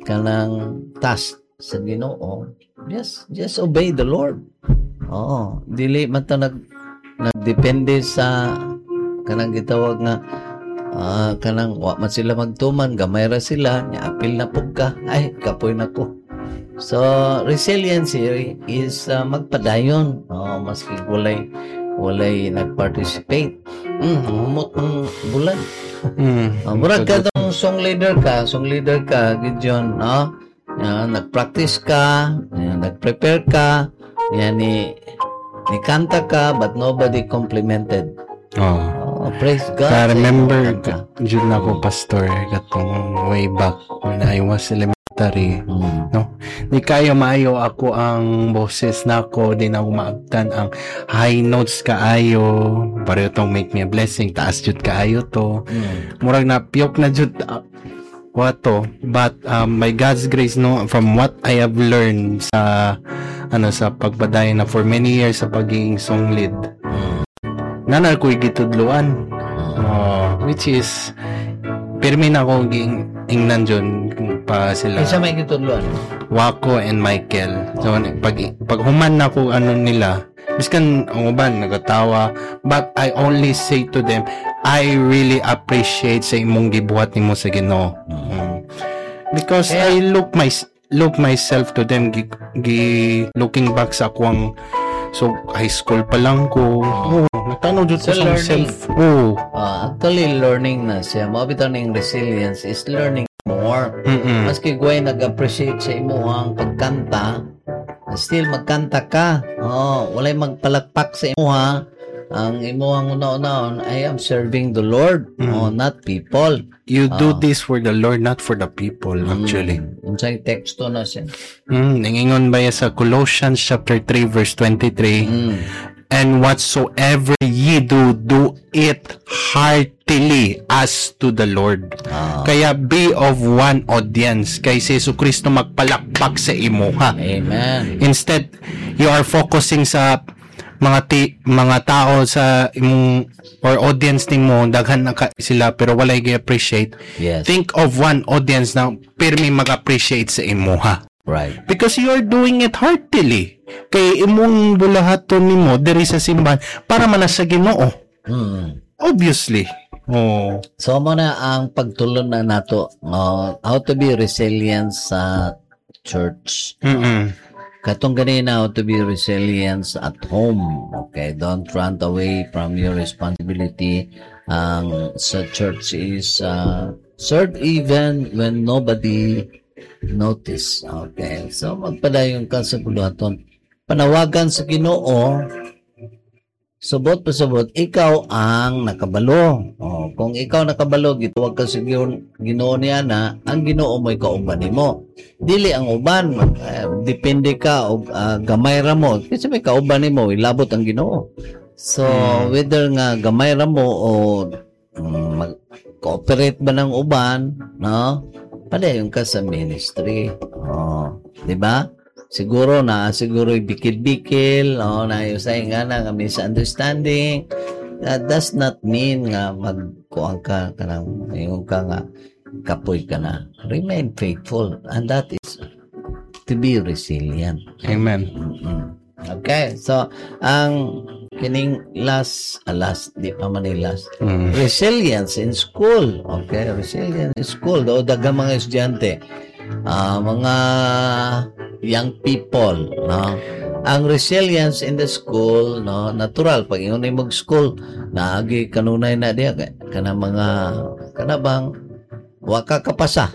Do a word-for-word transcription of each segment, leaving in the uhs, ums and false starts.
kanang task sa Ginoo, just just obey the Lord. Oo, dili man ta nag nagdepende sa kanang gitawag nga uh, kanang wa man sila magtuman, gamay ra sila, nya apil na pug ka, ay kapoy nako. So resiliency is uh, magpadayon, oh, maski walay walay nag-participate. Mm, humot ng bulan. Mm, uh, murag ka tong song leader ka, song leader ka, Gideon, no? Yan, nag-practice ka, yan, nag-prepare ka, yan, ni, ni kanta ka, but nobody complimented. Oh. Oh, praise God. I remember, dyan na ako, pastor, katong way back when I was elementary. Mm. No? Di kayo maayo ako ang boses na ako, di na ako maabtan ang high notes kaayo, pareho tong make me a blessing, taas jud kaayo to. Mm. Murag na piyok na jud uh, wato, but um, by God's grace, no, from what I have learned sa ano sa pagbadayon na for many years sa pagiging song lead, mm. nanal ko'y gitudluan, uh, which is pirmi na akong ging ingnan dyan pa sila. Isa may gitudluan? Wako and Michael. So, pag, pag human na ko ano nila, miskan ang uban, nagatawa, but I only say to them, I really appreciate sa imong gibuhat nimo sa Ginoo. Mm. Because yeah. I look my look myself to them, gi, gi, looking back sa akong so high school pa lang ko. Oh, natanaw jud ko sa self. Oh. Uh, actually learning na siya. Mabitaw ning resilience is learning more. Mm-mm. Maski guay nag-appreciate sa imo ang pagkanta, still magkanta ka. Oh, walay magpalakpak sa imo ha. Ang imo ang una-unaon, I am serving the Lord, mm. oh, not people. You do uh, this for the Lord, not for the people, actually. Unsay teksto na siya. Mm, ningingon ba sa Colossians chapter three verse twenty-three? Mm. And whatsoever ye do, do it heartily as to the Lord. Ah. Kaya be of one audience. Kay si Jesu Kristo magpalakpak sa imo ha. Amen. Instead, you are focusing sa mga ti, mga tao sa imong or audience nimo, daghan na ka sila pero walay gi-appreciate. Yes. Think of one audience na pirmi mag-appreciate sa imo ha. Right. Because you are doing it heartily. Kay imong bulahaton nimo diri sa simbahan para man sa Ginoo. Mm. Obviously. Oh. So mo na ang pagtulon na nato uh, how to be resilient sa church. Mm-mm. Katong ganina, how to be resilient at home. Okay, don't run away from your responsibility. Ang um, sa church is uh, serve even when nobody notice. Okay, so magpadayon ka sa buluhaton. Panawagan sa Ginoo, subot pa subot, ikaw ang nakabalo. Oh, kung ikaw nakabalo, gituwag ka sa Ginoo niya na, ang Ginoo mo'y kauban nimo. Dili ang uban, uh, depende ka o uh, gamay ra mo. Kasi may kauban nimo, ilabot ang Ginoo. So, hmm. whether nga gamay ra mo o um, mag-cooperate ba ng uban, no? Padayon ka sa ministry. Oh, di ba? Siguro na siguro bikil-bikil, oh, na yung say nga na misunderstanding. That does not mean nga magkuang ka kanang yung ka nga kapoy ka na. Remain faithful, and that is to be resilient. Amen. Mm-hmm. Okay, so ang kining last, uh, last, di pa man last, mm. resilience in school. Okay, resilience in school. Do daga mga estudyante, uh, mga young people, no? Ang resilience in the school, no, natural pag ingon ni mag-school, naagi kanunay na diya kana mga kana bang wa ka kapasa.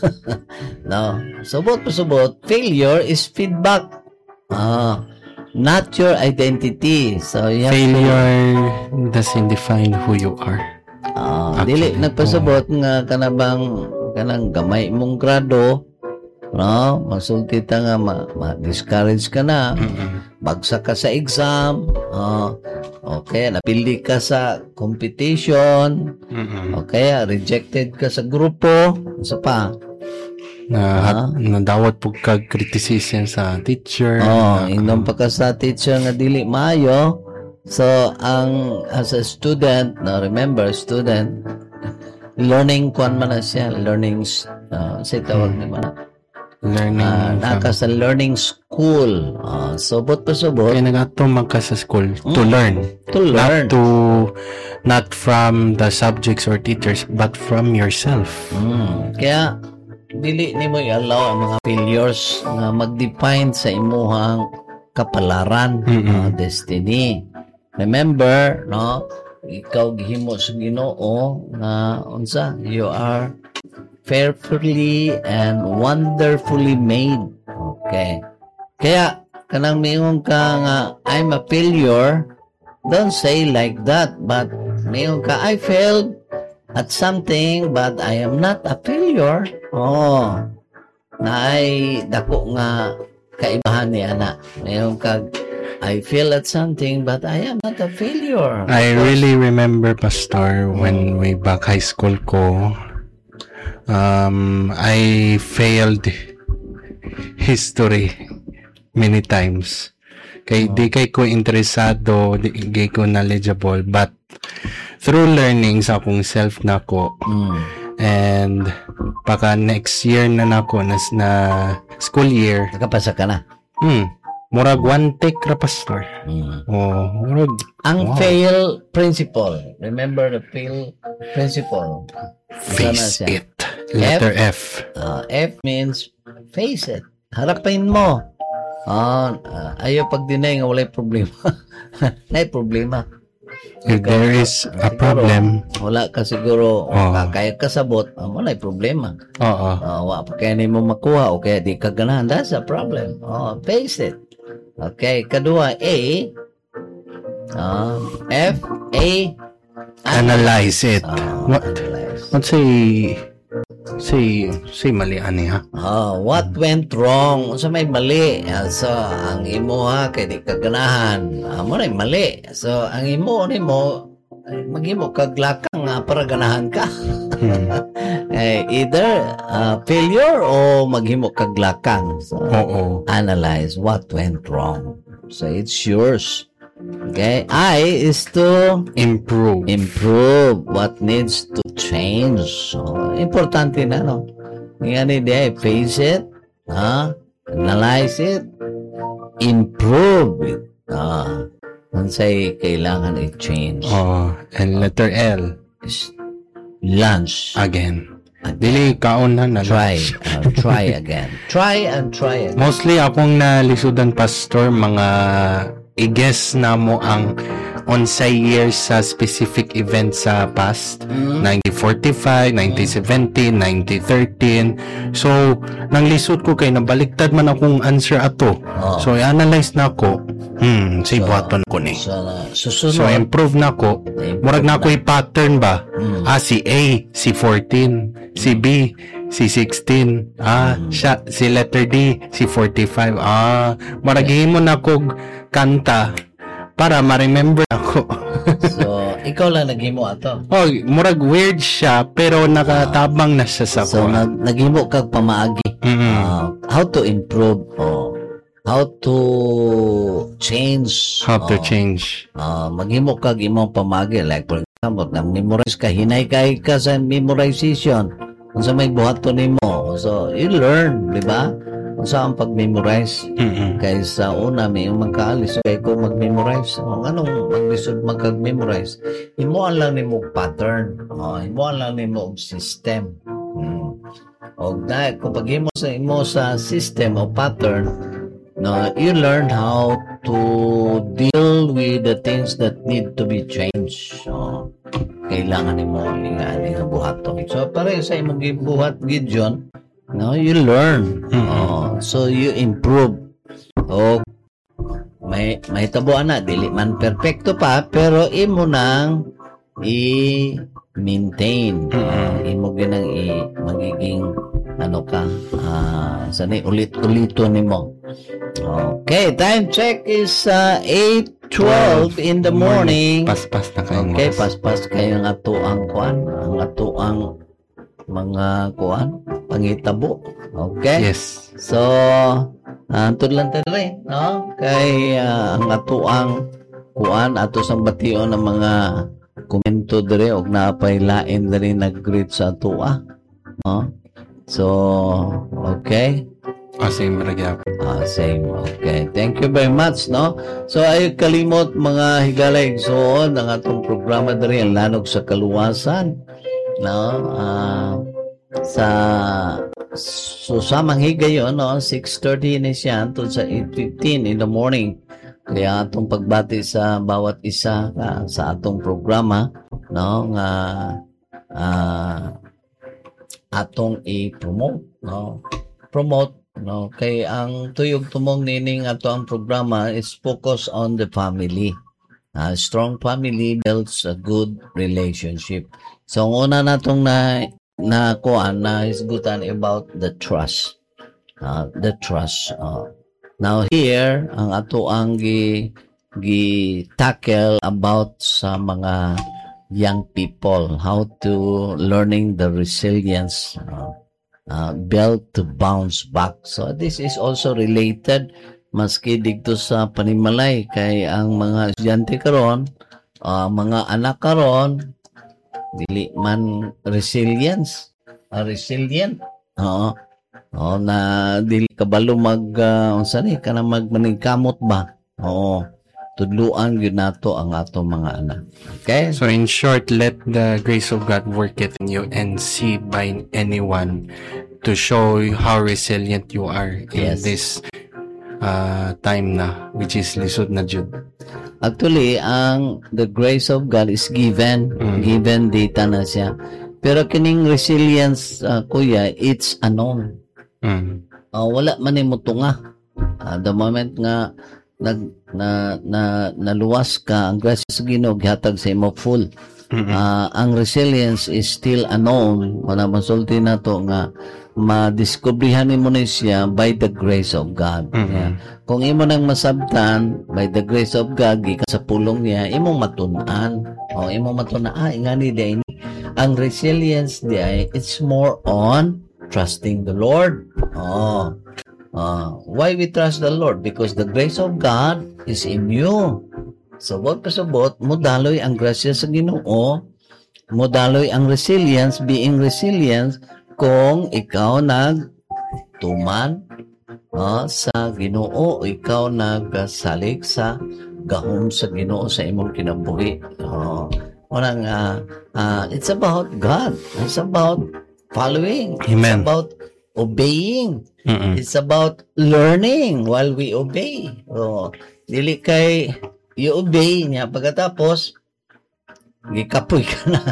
No, subot pa subot, failure is feedback. Ah, not your identity. So you failure to, doesn't define who you are. Ah, dili nagpasabot nga kana bang kanang gamay mong grado, no, masulti ta nga ma, ma-discourage ka na, mm-hmm. bagsak ka sa exam, oh, okay, napili ka sa competition, mm-hmm. okay, rejected ka sa grupo, sa pa na uh, nadawat pug kag criticism sa teacher. Oh, inom pa ka sa teacher nga dili maayo. So ang as a student, na remember student learning kwan man na siya, learning uh, say tawag ni man Learning. Uh, naka sa learning school. Uh, subot pa subot. Kaya nagato magka sa school to Mm. learn. To learn. Not to, not from the subjects or teachers, but from yourself. Mm. Kaya, dili ni mo i-allow ang mga failures na mag-define sa imuhang kapalaran, Mm-mm. uh, destiny. Remember, no, ikaw gihimo sa Ginoo na unsa, you are fearfully and wonderfully made. Okay. Kaya kanang mingon ka nga I'm a failure, don't say like that, but mingon ka I failed at something but I am not a failure. Oh. Na ay dako nga kaibahan niya na. Mingon ka I fail at something but I am not a failure. I really remember, Pastor, when way back high school ko, um, I failed history many times. Kay di kay ko interesado, di kay ko knowledgeable, but through learning sa akong self nako, Mm. and paka next year na nako nas na school year, Nakapasa ka na. hmm, murag one take ra, Pastor. Mm. Oh, murag Ang wow. fail principle. Remember the fail principle. Face Sana siya. it. Letter F. Uh, F means face it. Harapin mo. Ah, uh, ayaw pag-deny nga walay problema. May problema. If there is a problem, Wala ka siguro, Oo. o kaya kasabot, uh, walay problema. oo. Uh, wa pa kaya ni mo makuha o kaya di ka ganahan. That's a problem. Oh, face it. Okay. Kadua, A. Uh, F, A. Analyze it. Uh, What? analyze. What say, say, say mali ani ha? Oh, what went wrong? Sa may mali. Ah, So, ang imo ha, kay di ka ganahan. Ah, mo na mali. So, ang imo ni mo, ay, maghimo kag lakang nga para ganahan ka. Hmm. Eh, either ah, failure o maghimo kag lakang. So, Oo. analyze what went wrong. So, it's yours. Okay? I is to Improve. improve what needs to change. So, importante na, no? Nga ni di, face it, ha? Analyze it, improve it. Ah, kung sa'y kailangan i-change. Oh, and letter L. Is lunch. Again. Dili kaon na na. Try. Uh, try again. Try and try again. Mostly akong nalisudan, Pastor, mga i-guess na mo ang unsay years sa specific event sa past. Mm. nineteen forty-five, nineteen seventeen, nineteen thirteen. So, nang lisod ko kay nabaliktad man akong answer ato. Oh. So, i-analyze na ako. Hmm, say So, buhaton ko ni. So, na, So, susunod. improve na ako. Improve Murag na ako i-pattern ba? Mm. Ah, si A, si fourteen, si B, si sixteen, ah, Mm. siya, si letter D, si forty-five, ah, maraghin mo na kog kanta para ma-remember ako. So, ikaw lang naghimo ato. Oh, murag weird siya, pero nakatabang na siya sa So, ko. nag naghimo kag pamaagi. Mm-mm. Uh, how to improve oh, how to change How to oh, change. uh, maghimo kag imong pamagi like for example nang memorize ka hinay kay ka sa memorization unsa may buhaton nimo so you learn di ba unsa ang pag-memorize Mm-mm. kaysa una may magkaalis kay ko mag-memorize o anong maglisod magkag-memorize himuan lang nimo pattern oh, himuan lang nimo og system hmm. o dahil kung paghimo sa imo sa system o pattern no you learn how to deal with the things that need to be changed so kailangan nimo nga nga buhaton so pare sa imong gibuhat gidyon no you learn Mm-mm. oh, so you improve o may may tabuan na dili man perfecto pa pero imo nang i-maintain uh, imo ginang i magiging ano ka uh, sanay ulit-ulito nimo okay time check is uh, eight twelve in the morning Paspas na kayo. okay paspas kayo nga to ang kuan ang ato ang mga kuan pangitabo okay Yes. so uh, tudlan tali no kay uh, ang ato ang kuan ato sang bation ng mga komento dire og naapay lain diri nag-greet sa ato ah no so okay Ah, same ragya. Ah, same. Okay. Thank you very much, no? So, ay kalimot mga higalay igsoon ang atong programa diri ang Lanog sa Kaluwasan, no? Ah, sa so sa manghigayon, no? six thirty ni siya until sa eight fifteen in the morning. Kaya atong pagbati sa bawat isa uh, sa atong programa, no? Nga uh, atong i-promote, no? Promote, no? Kay ang tuyog tumong nining ato ang programa is focus on the family. A strong family builds a good relationship. So ang una natong na na kuan na isgutan about the trust. Uh, the trust. Uh, now here ang ato ang gi gi tackle about sa mga young people, how to learning the resilience, uh, uh, build to bounce back. So this is also related maski dito sa panimalay kay ang mga estudyante karon, uh, mga anak karon dili man resilience, uh, resilient. Oo. Oh, na dili kabalo mag uh, unsa ni kana magmaningkamot ba? Oo. Tudluan gyud nato ang ato mga anak. Okay? So in short, let the grace of God work it in you and see by anyone to show you how resilient you are in Yes. this uh, time na, which is lisod na jud. Actually, ang the grace of God is given, Mm. given data na siya. Pero kining resilience, uh, kuya, it's unknown. Mm. Uh, wala man ni mutunga. Uh, the moment nga nag na na naluwas ka ang grasya sa Ginoo gihatag sa imo full. Mm-mm. Uh, ang resilience is still unknown. Wala masulti na to nga madiskubrihan nimo ni siya by the grace of God. Mhm. Yeah. Kung imo nang masabtan by the grace of God gikan sa pulong niya, imong matun-an. O imong matun-an ah ingani day ni. Ang resilience di ay it's more on trusting the Lord. Oh. Uh, why we trust the Lord? Because the grace of God is in you. So, wag kasabot, mo daloy ang grasya sa Ginoo, mo daloy ang resilience, being resilient, kung ikaw nagtuman uh, sa Ginoo, ikaw nagsalig sa gahom sa Ginoo sa imong kinabuhi. Uh, Orang, uh, uh, it's about God. It's about following. Amen. It's about obeying. Mm-mm. It's about learning while we obey. Oh, dili kay you obey niya pagkatapos gikapoy ka na.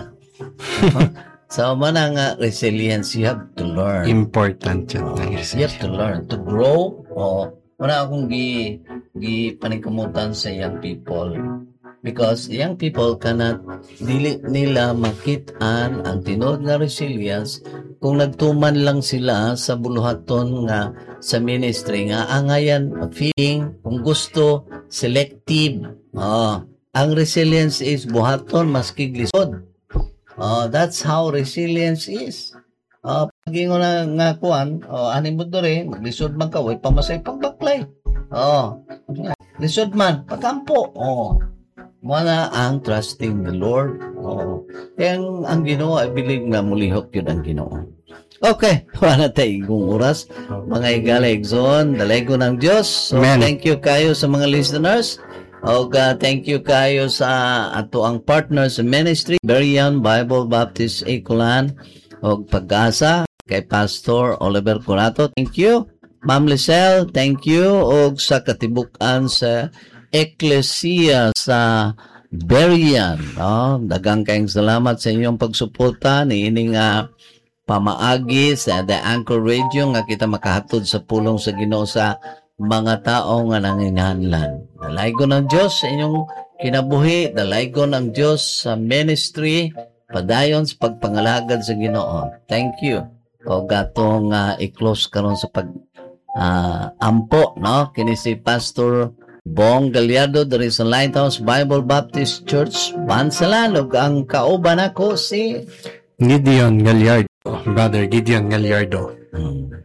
So man ang uh, resilience, you have to learn. Important yun. Oh, ng you resilience. have to learn to grow. Oh, wala akong gi gi paningkamutan sa young people. Because young people cannot dili nila makitaan ang tinuod nga resilience kung nagtuman lang sila sa buluhaton nga sa ministry nga angayan feeling kung gusto selective. Oh, ang resilience is buhaton maski glisod. Oh, that's how resilience is. Oh, pagingon na nga kuan, oh ani mo dere maglisod man ka way pamasay pagbaklay. Oh, lisod man pagampo. Oh. Muna ang trusting the Lord. Oo. Yang ang Ginoo, I believe na mulihok yun ang Ginoo. Okay, wala tayo igong oras. Mga igalegzon, dalego ng Diyos. So, Amen. thank you kayo sa mga listeners. O uh, thank you kayo sa ato ang partners sa ministry, Berean Bible Baptist Ecolan, o Pag-asa, kay Pastor Oliver Curato. Thank you. Ma'am Lisel, thank you. O sa katibukan sa Ecclesia sa Berean, no? Daghang kayong salamat sa inyong pagsuporta ni ining uh, pamaagi sa The Anchor Radio nga kita makahatod sa pulong sa Ginoo sa mga tao nga nanginahanglan. Dalaygo ng Diyos sa inyong kinabuhi, dalaygo ng Diyos sa ministry, padayon sa pagpangalagad sa Ginoo. Thank you. O gatong uh, i-close karon sa pag uh, ampo, no? Kini si Pastor Bong Gallardo dari sa Lighthouse Bible Baptist Church, Bansalan, ug ang kauban ako si Gideon Gallardo. Brother Gideon Gallardo. hmm,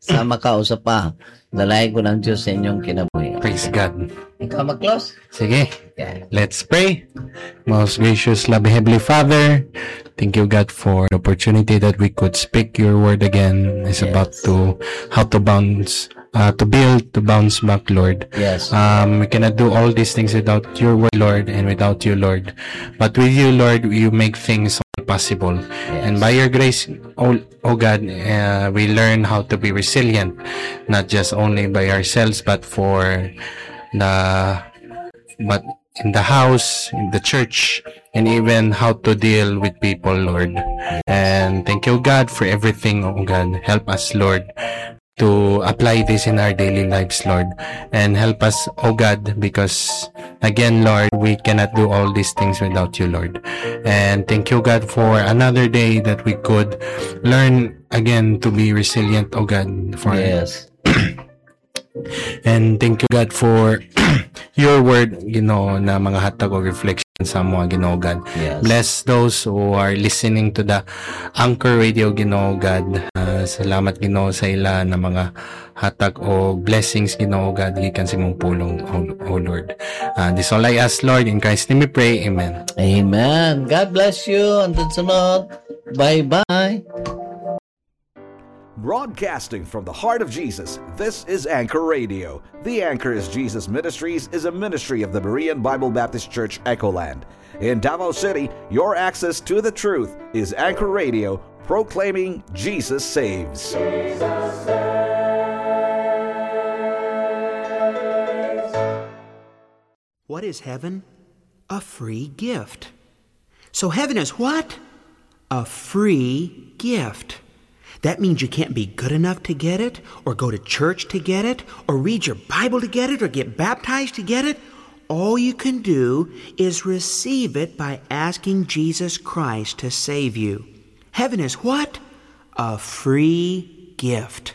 Sama ka, usap pa. Dalayan ko ng Diyos sa inyong kinabuhi. Praise God. Ikaw mag-close? Sige. Yeah. Let's pray. Most gracious, loving Heavenly Father, thank you, God, for the opportunity that we could speak your word again. It's yes. about to how to bounce, uh, to build, to bounce back, Lord. Yes. Um, we cannot do all these things without your word, Lord, and without you, Lord. But with you, Lord, you make things possible. Yes. And by your grace, oh, oh God, uh, we learn how to be resilient, not just only by ourselves, but for the, but in the house, in the church, and even how to deal with people, Lord. And thank you, God, for everything, oh God. Help us, Lord, to apply this in our daily lives, Lord. And help us, oh God, because again, Lord, we cannot do all these things without you, Lord. And thank you, God, for another day that we could learn again to be resilient, oh God. For yes. And thank you, God, for your word, you know, na mga hatag o reflection sa mga, Ginoo God. Yes. Bless those who are listening to the Anchor Radio, Ginoo God. Uh, salamat, Ginoo, sa ila na mga hatag o blessings, Ginoo God, gikan sa imong pulong, O, o Lord. Uh, this all I ask, Lord. In Christ's name we pray. Amen. Amen. God bless you. Until sunod. Bye-bye. Broadcasting from the heart of Jesus, this is Anchor Radio. The Anchor is Jesus Ministries is a ministry of the Berean Bible Baptist Church, Echoland. In Davao City, your access to the truth is Anchor Radio, proclaiming Jesus saves. Jesus saves. What is heaven? A free gift. So heaven is what? A free gift. That means you can't be good enough to get it, or go to church to get it, or read your Bible to get it, or get baptized to get it. All you can do is receive it by asking Jesus Christ to save you. Heaven is what? A free gift.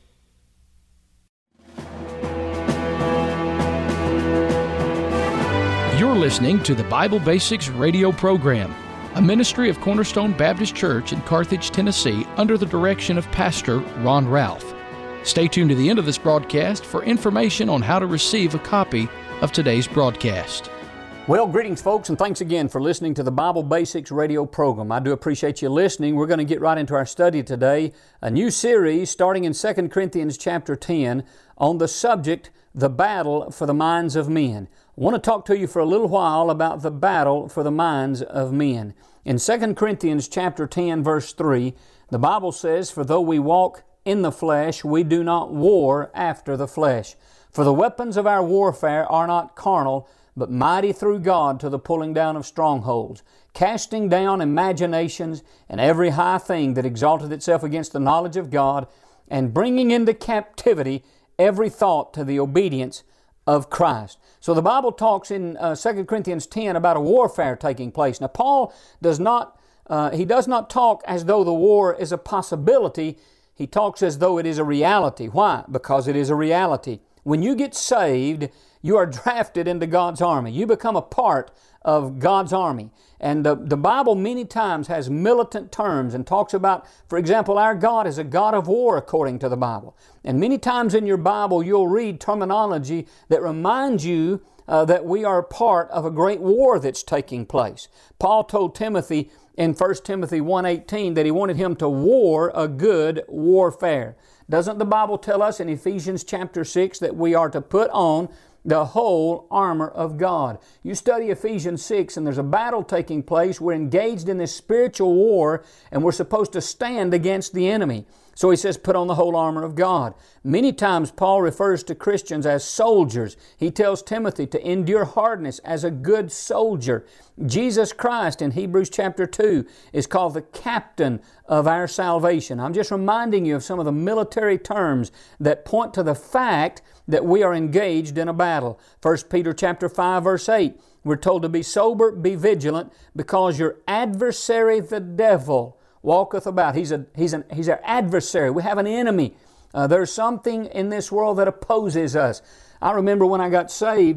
You're listening to the Bible Basics radio program, a ministry of Cornerstone Baptist Church in Carthage, Tennessee, under the direction of Pastor Ron Ralph. Stay tuned to the end of this broadcast for information on how to receive a copy of today's broadcast. Well, greetings, folks, and thanks again for listening to the Bible Basics radio program. I do appreciate you listening. We're going to get right into our study today, a new series starting in Second Corinthians chapter ten on the subject, the battle for the minds of men. I want to talk to you for a little while about the battle for the minds of men. In Second Corinthians chapter ten, verse three, the Bible says, "For though we walk in the flesh, we do not war after the flesh. For the weapons of our warfare are not carnal, but mighty through God to the pulling down of strongholds, casting down imaginations and every high thing that exalteth itself against the knowledge of God, and bringing into captivity every thought to the obedience of Christ." So the Bible talks in uh, Second Corinthians ten about a warfare taking place. Now Paul does not, uh, he does not talk as though the war is a possibility. He talks as though it is a reality. Why? Because it is a reality. When you get saved, you are drafted into God's army. You become a part of God's army. And the, the Bible many times has militant terms and talks about, for example, our God is a God of war according to the Bible. And many times in your Bible you'll read terminology that reminds you uh, that we are part of a great war that's taking place. Paul told Timothy in First Timothy one eighteen that he wanted him to war a good warfare. Doesn't the Bible tell us in Ephesians chapter six that we are to put on the whole armor of God? You study Ephesians six and there's a battle taking place. We're engaged in this spiritual war and we're supposed to stand against the enemy. So he says, put on the whole armor of God. Many times Paul refers to Christians as soldiers. He tells Timothy to endure hardness as a good soldier. Jesus Christ in Hebrews chapter two is called the captain of our salvation. I'm just reminding you of some of the military terms that point to the fact that we are engaged in a battle. First Peter chapter five verse eight, we're told to be sober, be vigilant, because your adversary the devil walketh about. He's a he's an he's our adversary. We have an enemy. Uh, there's something in this world that opposes us. I remember when I got saved,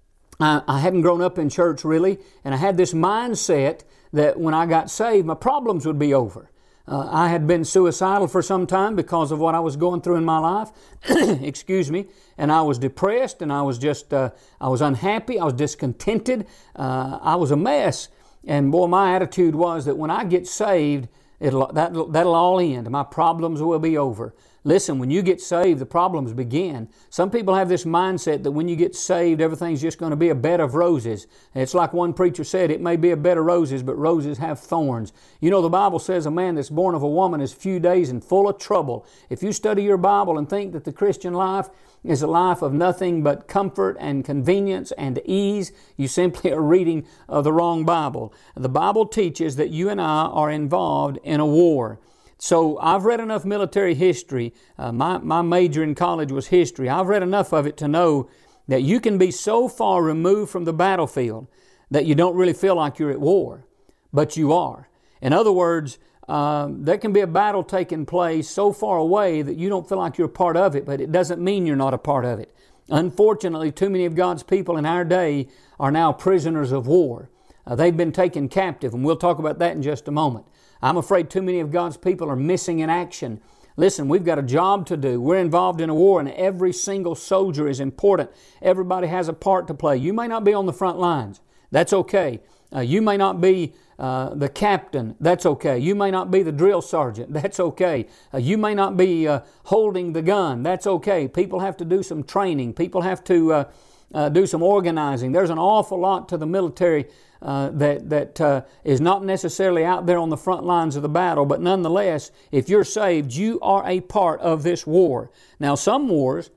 I, I hadn't grown up in church really, and I had this mindset that when I got saved, my problems would be over. Uh, I had been suicidal for some time because of what I was going through in my life. Excuse me. And I was depressed, and I was just, uh, I was unhappy. I was discontented. Uh, I was a mess. And boy, my attitude was that when I get saved, it'll, that, that'll all end. My problems will be over. Listen, when you get saved, the problems begin. Some people have this mindset that when you get saved, everything's just going to be a bed of roses. It's like one preacher said, it may be a bed of roses, but roses have thorns. You know, the Bible says a man that's born of a woman is few days and full of trouble. If you study your Bible and think that the Christian life is a life of nothing but comfort and convenience and ease, you simply are reading uh, the wrong Bible. The Bible teaches that you and I are involved in a war. So I've read enough military history. Uh, my, my major in college was history. I've read enough of it to know that you can be so far removed from the battlefield that you don't really feel like you're at war, but you are. In other words, um, there can be a battle taking place so far away that you don't feel like you're a part of it, but it doesn't mean you're not a part of it. Unfortunately, too many of God's people in our day are now prisoners of war. Uh, they've been taken captive, and we'll talk about that in just a moment. I'm afraid too many of God's people are missing in action. Listen, we've got a job to do. We're involved in a war, and every single soldier is important. Everybody has a part to play. You may not be on the front lines. That's okay. Uh, you may not be uh, the captain. That's okay. You may not be the drill sergeant. That's okay. Uh, you may not be uh, holding the gun. That's okay. People have to do some training. People have to uh, uh, do some organizing. There's an awful lot to the military Uh, that that uh, is not necessarily out there on the front lines of the battle, but nonetheless, if you're saved, you are a part of this war. Now, some wars,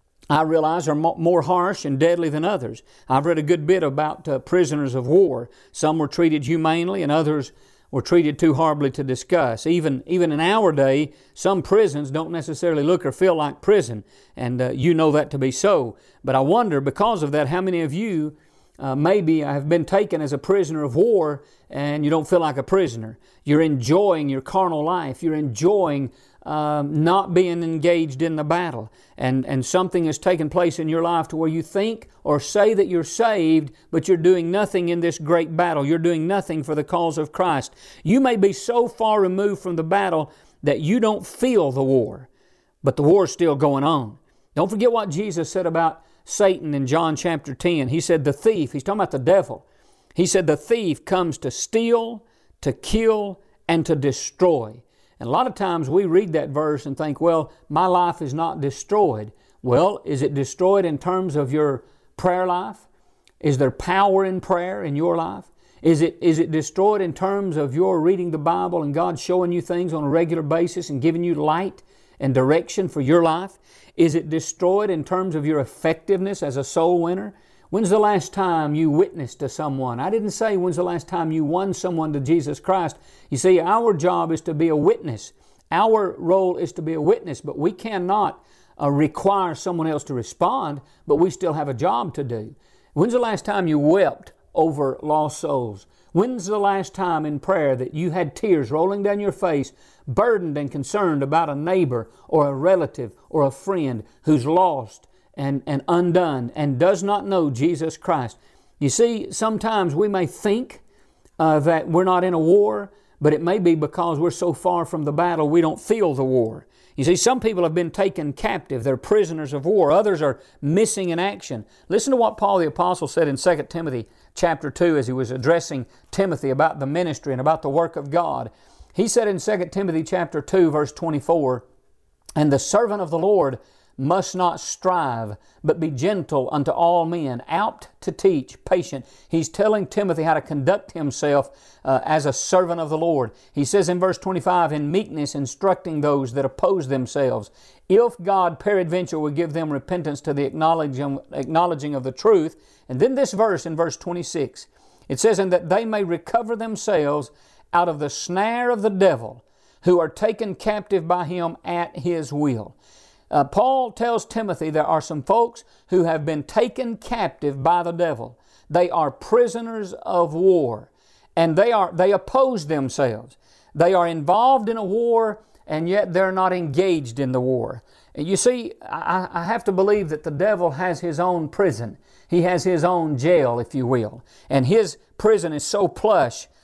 I realize, are mo- more harsh and deadly than others. I've read a good bit about uh, prisoners of war. Some were treated humanely, and others were treated too horribly to discuss. Even even in our day, some prisons don't necessarily look or feel like prison, and uh, you know that to be so. But I wonder, because of that, how many of you Uh, maybe have been taken as a prisoner of war and you don't feel like a prisoner. You're enjoying your carnal life. You're enjoying um, not being engaged in the battle. And, and something has taken place in your life to where you think or say that you're saved, but you're doing nothing in this great battle. You're doing nothing for the cause of Christ. You may be so far removed from the battle that you don't feel the war, but the war is still going on. Don't forget what Jesus said about Satan in John chapter ten. He said the thief, he's talking about the devil. He said the thief comes to steal, to kill, and to destroy. And a lot of times we read that verse and think, well, my life is not destroyed. Well, is it destroyed in terms of your prayer life? Is there power in prayer in your life? Is it, is it destroyed in terms of your reading the Bible and God showing you things on a regular basis and giving you light and direction for your life? Is it destroyed in terms of your effectiveness as a soul winner? When's the last time you witnessed to someone? I didn't say when's the last time you won someone to Jesus Christ. You see, our job is to be a witness. Our role is to be a witness, but we cannot uh, require someone else to respond, but we still have a job to do. When's the last time you wept over lost souls? When's the last time in prayer that you had tears rolling down your face, burdened and concerned about a neighbor or a relative or a friend who's lost and, and undone and does not know Jesus Christ? You see, sometimes we may think uh, that we're not in a war, but it may be because we're so far from the battle we don't feel the war. You see, some people have been taken captive. They're prisoners of war. Others are missing in action. Listen to what Paul the Apostle said in Second Timothy chapter two as he was addressing Timothy about the ministry and about the work of God. He said in Second Timothy chapter two, verse twenty-four, "And the servant of the Lord must not strive, but be gentle unto all men, apt to teach, patient." He's telling Timothy how to conduct himself uh, as a servant of the Lord. He says in verse twenty-five, "In meekness instructing those that oppose themselves, if God peradventure will give them repentance to the acknowledging, acknowledging of the truth." And then this verse in verse twenty-six, it says, "And that they may recover themselves out of the snare of the devil, who are taken captive by him at his will." Uh, Paul tells Timothy there are some folks who have been taken captive by the devil. They are prisoners of war, and they are they oppose themselves. They are involved in a war, and yet they're not engaged in the war. And you see, I, I have to believe that the devil has his own prison. He has his own jail, if you will, and his prison is so plush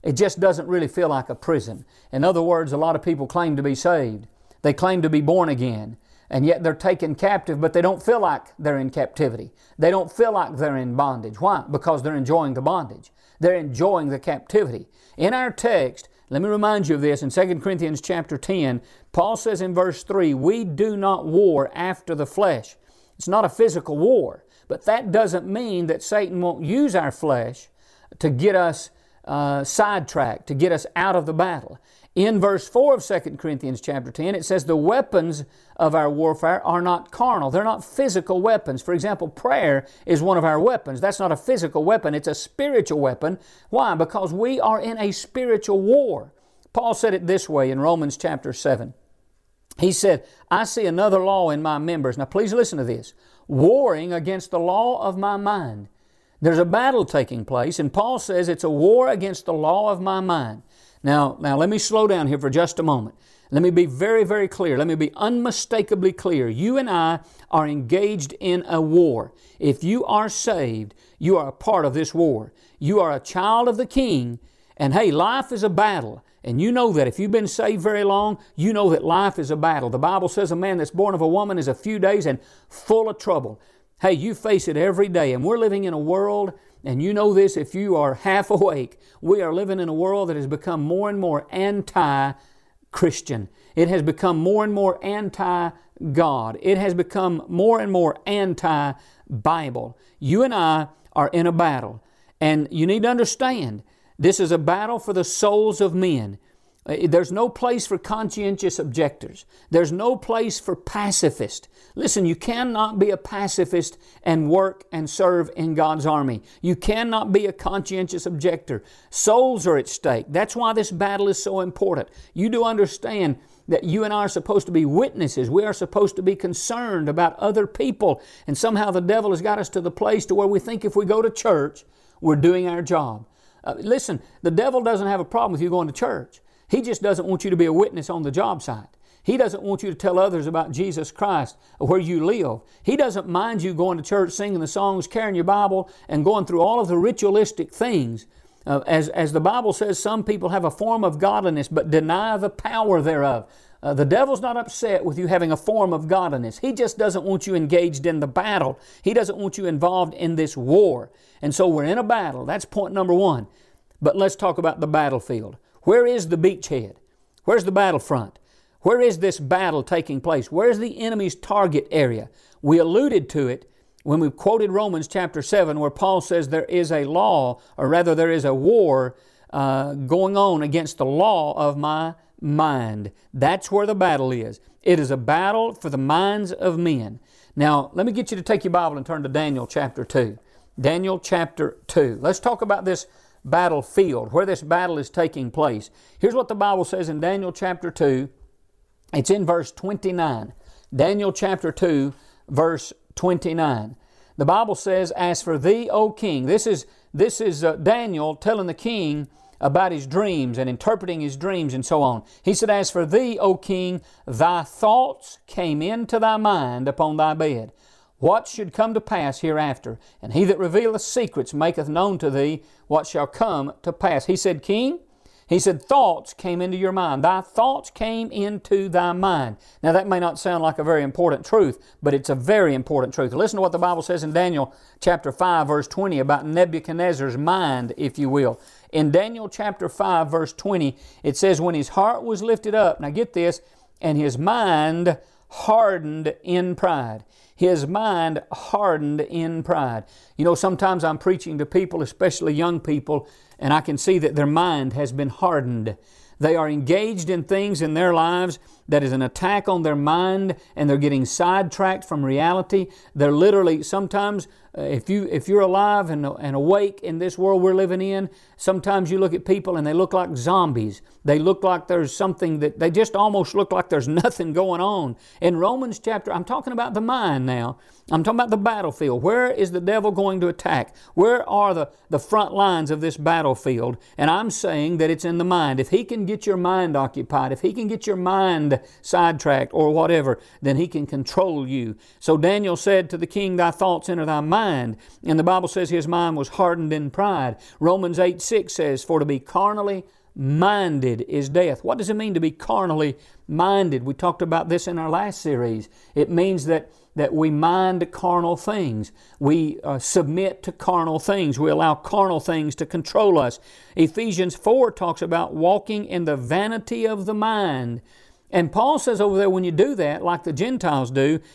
It just doesn't really feel like a prison. In other words, a lot of people claim to be saved. They claim to be born again, and yet they're taken captive, but they don't feel like they're in captivity. They don't feel like they're in bondage. Why? Because they're enjoying the bondage. They're enjoying the captivity. In our text, let me remind you of this. In Second Corinthians chapter ten, Paul says in verse three, we do not war after the flesh. It's not a physical war, but that doesn't mean that Satan won't use our flesh to get us uh, sidetracked, to get us out of the battle. In verse four of Second Corinthians chapter ten, it says the weapons of our warfare are not carnal. They're not physical weapons. For example, prayer is one of our weapons. That's not a physical weapon. It's a spiritual weapon. Why? Because we are in a spiritual war. Paul said it this way in Romans chapter seven. He said, I see another law in my members. Now please listen to this. Warring against the law of my mind. There's a battle taking place, and Paul says it's a war against the law of my mind. Now, now let me slow down here for just a moment. Let me be very, very clear. Let me be unmistakably clear. You and I are engaged in a war. If you are saved, you are a part of this war. You are a child of the King, and hey, life is a battle. And you know that if you've been saved very long, you know that life is a battle. The Bible says a man that's born of a woman is a few days and full of trouble. Hey, you face it every day, and we're living in a world, and you know this if you are half awake, we are living in a world that has become more and more anti-Christian. It has become more and more anti-God. It has become more and more anti-Bible. You and I are in a battle, and you need to understand, this is a battle for the souls of men. There's no place for conscientious objectors. There's no place for pacifists. Listen, you cannot be a pacifist and work and serve in God's army. You cannot be a conscientious objector. Souls are at stake. That's why this battle is so important. You do understand that you and I are supposed to be witnesses. We are supposed to be concerned about other people. And somehow the devil has got us to the place to where we think if we go to church, we're doing our job. Uh, listen, the devil doesn't have a problem with you going to church. He just doesn't want you to be a witness on the job site. He doesn't want you to tell others about Jesus Christ where you live. He doesn't mind you going to church, singing the songs, carrying your Bible, and going through all of the ritualistic things. Uh, as, as the Bible says, some people have a form of godliness but deny the power thereof. Uh, the devil's not upset with you having a form of godliness. He just doesn't want you engaged in the battle. He doesn't want you involved in this war. And so we're in a battle. That's point number one. But let's talk about the battlefield. Where is the beachhead? Where's the battlefront? Where is this battle taking place? Where's the enemy's target area? We alluded to it when we quoted Romans chapter seven, where Paul says there is a law, or rather there is a war uh, going on against the law of my mind. That's where the battle is. It is a battle for the minds of men. Now, let me get you to take your Bible and turn to Daniel chapter two. Daniel chapter two. Let's talk about this battlefield, where this battle is taking place. Here's what the Bible says in Daniel chapter two. It's in verse twenty-nine. Daniel chapter two, verse twenty-nine. The Bible says, as for thee, O king, this is, this is uh, Daniel telling the king about his dreams and interpreting his dreams and so on. He said, as for thee, O king, thy thoughts came into thy mind upon thy bed. What should come to pass hereafter? And he that revealeth secrets maketh known to thee what shall come to pass. He said, king, he said, thoughts came into your mind. Thy thoughts came into thy mind. Now that may not sound like a very important truth, but it's a very important truth. Listen to what the Bible says in Daniel chapter five, verse twenty about Nebuchadnezzar's mind, if you will. In Daniel chapter five, verse twenty, it says, when his heart was lifted up, now get this, and his mind hardened in pride. His mind hardened in pride. You know, sometimes I'm preaching to people, especially young people, and I can see that their mind has been hardened. They are engaged in things in their lives that is an attack on their mind, and they're getting sidetracked from reality. They're literally, sometimes, uh, if, you, if you're alive and, and awake in this world we're living in, sometimes you look at people and they look like zombies. They look like there's something that, they just almost look like there's nothing going on. In Romans chapter, I'm talking about the mind now. I'm talking about the battlefield. Where is the devil going to attack? Where are the, the front lines of this battlefield? And I'm saying that it's in the mind. If he can get your mind occupied, if he can get your mind sidetracked or whatever, then he can control you. So Daniel said to the king, thy thoughts enter thy mind. mind. And the Bible says his mind was hardened in pride. Romans eight six says, for to be carnally minded is death. What does it mean to be carnally minded? We talked about this in our last series. It means that that we mind carnal things. We uh, submit to carnal things. We allow carnal things to control us. Ephesians four talks about walking in the vanity of the mind. And Paul says over there, when you do that, like the Gentiles do,